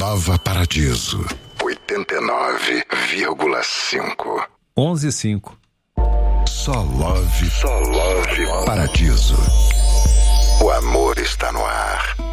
Nova Paradiso 89,5. 11:05. Só Love Paradiso. O amor está no ar.